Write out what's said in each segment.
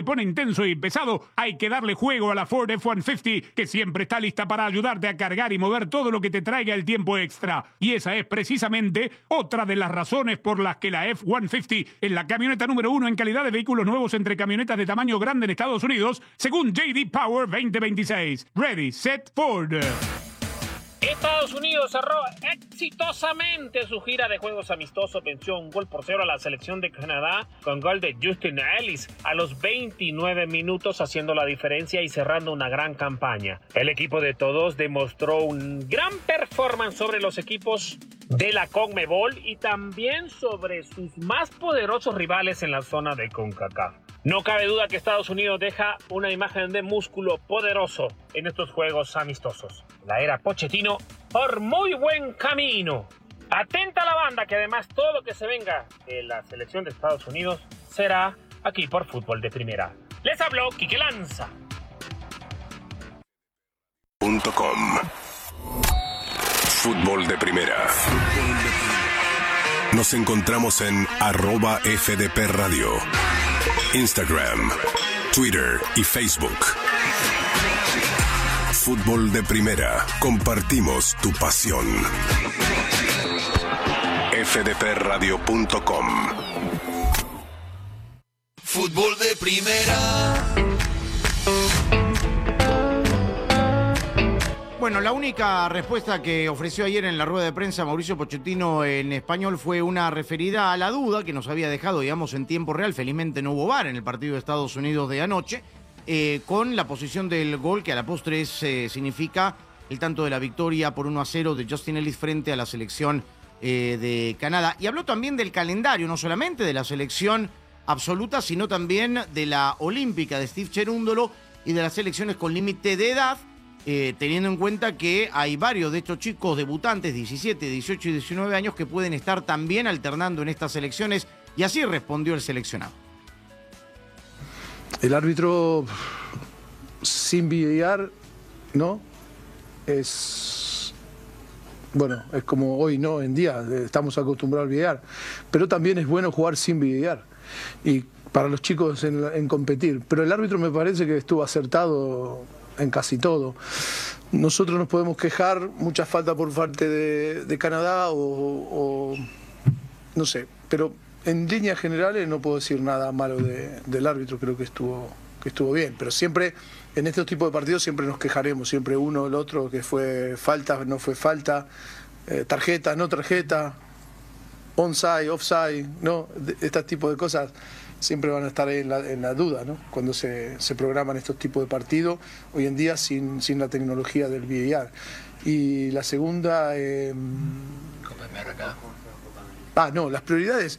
pone intenso y pesado, hay que darle juego a la Ford F-150, que siempre está lista para ayudarte a cargar y mover todo lo que te traiga el tiempo extra. Y esa es precisamente otra de las razones por las que la F-150 es la camioneta número 1 en calidad de vehículos nuevos entre camionetas de tamaño grande en Estados Unidos, según J.D. Power 2026. Ready, set, Ford. Estados Unidos cerró exitosamente su gira de juegos amistosos, venció 1-0 a la selección de Canadá con gol de Justin Ellis a los 29 minutos, haciendo la diferencia y cerrando una gran campaña. El equipo de todos demostró un gran performance sobre los equipos de la CONMEBOL y también sobre sus más poderosos rivales en la zona de CONCACAF. No cabe duda que Estados Unidos deja una imagen de músculo poderoso en estos juegos amistosos. La era Pochettino por muy buen camino. Atenta a la banda, que además todo lo que se venga de la selección de Estados Unidos será aquí por Fútbol de Primera. Les habló Quique Lanza. Fútbol de Primera. Nos encontramos en @FDP Radio. Instagram, Twitter y Facebook. Fútbol de Primera. Compartimos tu pasión. fdpradio.com. Fútbol de Primera. Bueno, la única respuesta que ofreció ayer en la rueda de prensa Mauricio Pochettino en español fue una referida a la duda que nos había dejado, digamos, en tiempo real. Felizmente no hubo VAR en el partido de Estados Unidos de anoche, con la posición del gol, que a la postre significa el tanto de la victoria por 1-0 de Justin Ellis frente a la selección de Canadá. Y habló también del calendario, no solamente de la selección absoluta, sino también de la olímpica de Steve Cherundolo y de las selecciones con límite de edad, teniendo en cuenta que hay varios de estos chicos debutantes, 17, 18 y 19 años, que pueden estar también alternando en estas selecciones, y así respondió el seleccionado. El árbitro sin VAR, ¿no? Es como hoy, ¿no? En día estamos acostumbrados al VAR, pero también es bueno jugar sin VAR y para los chicos en competir. Pero el árbitro me parece que estuvo acertado en casi todo. Nosotros nos podemos quejar, mucha falta por parte de Canadá o no sé, pero en líneas generales no puedo decir nada malo del árbitro. Creo que estuvo bien, pero siempre en estos tipos de partidos siempre nos quejaremos, siempre uno o el otro, que fue falta, no fue falta, tarjeta, no tarjeta, onside, offside, ¿no? Este tipo de cosas siempre van a estar ahí en la duda, ¿no? Cuando se programan estos tipos de partidos, hoy en día sin la tecnología del VAR. Y la segunda... las prioridades.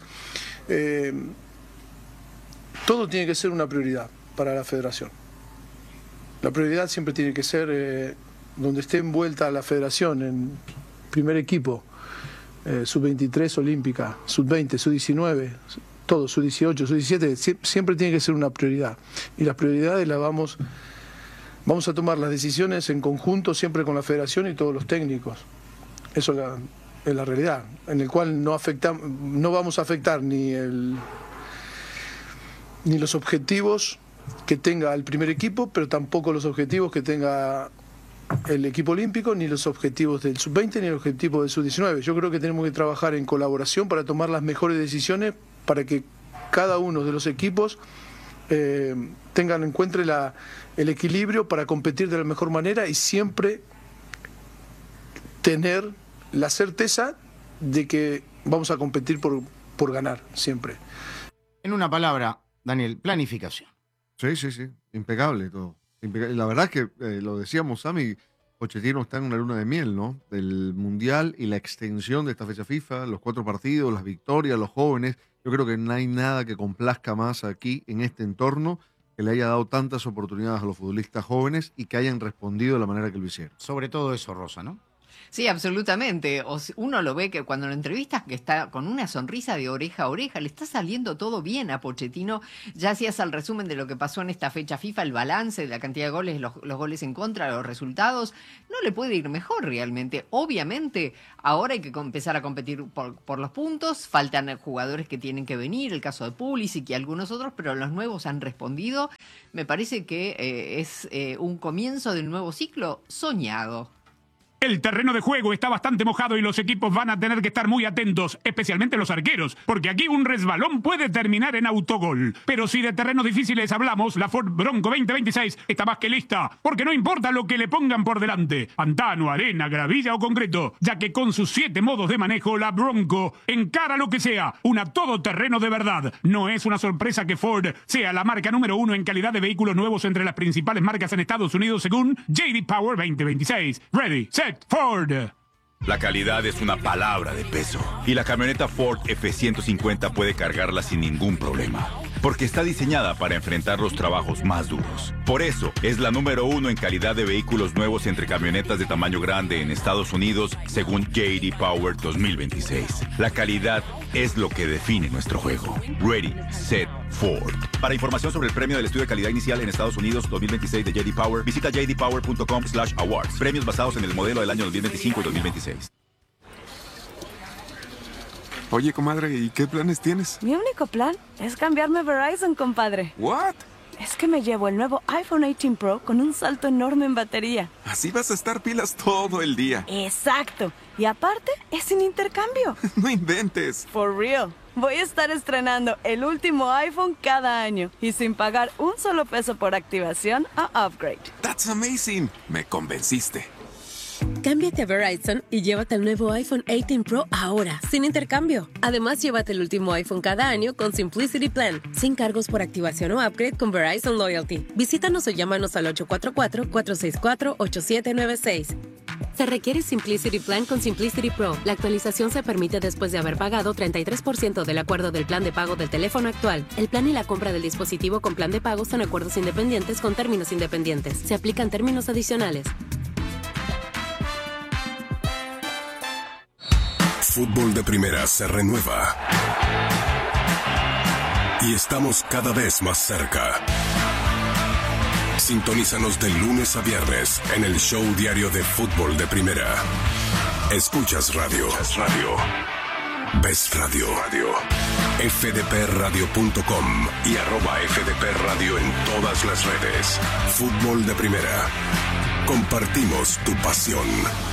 Todo tiene que ser una prioridad para la federación. La prioridad siempre tiene que ser donde esté envuelta la federación, en primer equipo, sub-23 olímpica, sub-20, sub-19, todo, sub-18, sub-17, siempre tiene que ser una prioridad. Y las prioridades las vamos a tomar las decisiones en conjunto, siempre con la federación y todos los técnicos. Eso es la realidad, en el cual no vamos a afectar ni los objetivos que tenga el primer equipo, pero tampoco los objetivos que tenga el equipo olímpico, ni los objetivos del sub-20, ni los objetivos del sub-19. Yo creo que tenemos que trabajar en colaboración para tomar las mejores decisiones, para que cada uno de los equipos encuentre el equilibrio para competir de la mejor manera y siempre tener la certeza de que vamos a competir por ganar, siempre. En una palabra, Daniel, planificación. Sí, impecable todo. La verdad es que, lo decíamos, Sammy, Pochettino está en una luna de miel, ¿no? Del Mundial y la extensión de esta fecha FIFA, los 4 partidos, las victorias, los jóvenes. Yo creo que no hay nada que complazca más aquí, en este entorno, que le haya dado tantas oportunidades a los futbolistas jóvenes y que hayan respondido de la manera que lo hicieron. Sobre todo eso, Rosa, ¿no? Sí, absolutamente. Uno lo ve que cuando lo entrevistas que está con una sonrisa de oreja a oreja, le está saliendo todo bien a Pochettino. Ya hacías el resumen de lo que pasó en esta fecha FIFA, el balance de la cantidad de goles, los goles en contra, los resultados. No le puede ir mejor realmente. Obviamente, ahora hay que empezar a competir por los puntos. Faltan jugadores que tienen que venir, el caso de Pulisic y algunos otros, pero los nuevos han respondido. Me parece que es un comienzo del nuevo ciclo soñado. El terreno de juego está bastante mojado y los equipos van a tener que estar muy atentos, especialmente los arqueros, porque aquí un resbalón puede terminar en autogol. Pero si de terrenos difíciles hablamos, la Ford Bronco 2026 está más que lista, porque no importa lo que le pongan por delante, pantano, arena, gravilla o concreto, ya que con sus 7 modos de manejo, la Bronco encara lo que sea, una todoterreno de verdad. No es una sorpresa que Ford sea la marca número 1 en calidad de vehículos nuevos entre las principales marcas en Estados Unidos según J.D. Power 2026. Ready, set, Ford. La calidad es una palabra de peso y la camioneta Ford F-150 puede cargarla sin ningún problema, porque está diseñada para enfrentar los trabajos más duros. Por eso, es la número 1 en calidad de vehículos nuevos entre camionetas de tamaño grande en Estados Unidos, según J.D. Power 2026. La calidad es lo que define nuestro juego. Ready, set, Ford. Para información sobre el premio del estudio de calidad inicial en Estados Unidos 2026 de J.D. Power, visita jdpower.com/awards. Premios basados en el modelo del año 2025 y 2026. Oye, comadre, ¿y qué planes tienes? Mi único plan es cambiarme a Verizon, compadre. ¿What? Es que me llevo el nuevo iPhone 18 Pro con un salto enorme en batería. Así vas a estar pilas todo el día. Exacto. Y aparte, es sin intercambio. No inventes. For real. Voy a estar estrenando el último iPhone cada año y sin pagar un solo peso por activación o upgrade. That's amazing. Me convenciste. Cámbiate a Verizon y llévate el nuevo iPhone 18 Pro ahora, sin intercambio. Además, llévate el último iPhone cada año con Simplicity Plan, sin cargos por activación o upgrade con Verizon Loyalty. Visítanos o llámanos al 844-464-8796. Se requiere Simplicity Plan con Simplicity Pro. La actualización se permite después de haber pagado 33% del acuerdo del plan de pago del teléfono actual. El plan y la compra del dispositivo con plan de pago son acuerdos independientes con términos independientes. Se aplican términos adicionales. Fútbol de Primera se renueva. Y estamos cada vez más cerca. Sintonízanos de lunes a viernes en el show diario de Fútbol de Primera. Escuchas radio. Ves radio. fdpradio.com y @fdpradio en todas las redes. Fútbol de Primera. Compartimos tu pasión.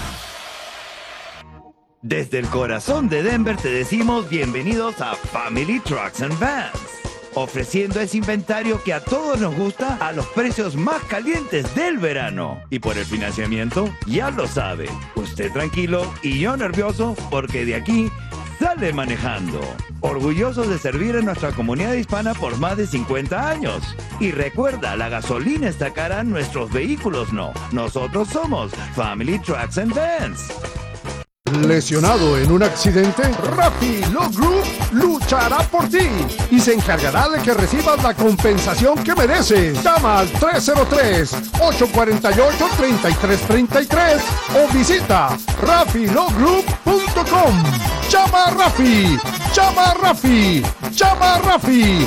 Desde el corazón de Denver te decimos bienvenidos a Family Trucks and Vans, ofreciendo ese inventario que a todos nos gusta a los precios más calientes del verano. Y por el financiamiento, ya lo sabe, usted tranquilo y yo nervioso porque de aquí sale manejando. Orgullosos de servir a nuestra comunidad hispana por más de 50 años. Y recuerda, la gasolina está cara, nuestros vehículos no. Nosotros somos Family Trucks and Vans. ¿Lesionado en un accidente? Rappi Law Group luchará por ti y se encargará de que recibas la compensación que mereces. Llama al 303-848-3333 o visita rappilawgroup.com. Llama a Rappi, llama a Rappi, llama a Rappi.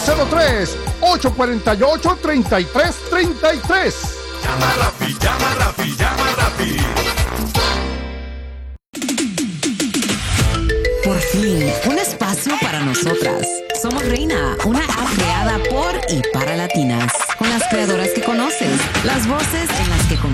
303-848-3333. Llama a Rappi, llama a Rappi, llama a Rappi. Por fin, un espacio para nosotras. Somos Reina, una app creada por y para latinas, con las creadoras que conoces, las voces en las que